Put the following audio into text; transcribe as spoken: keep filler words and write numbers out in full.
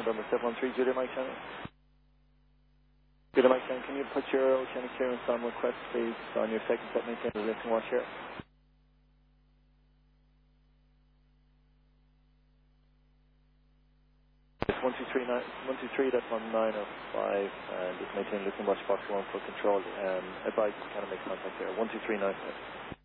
November seven one three, Julia Mike Channel. Julia Mike Channel, can you put your oceanic clearance on request, please, on your second set, maintain the lifting watch here? It's one two three nine, one two three, that's on nine oh five, and just maintain lifting watch box one for control. Um, advise, kind of make contact there, one two three nine five.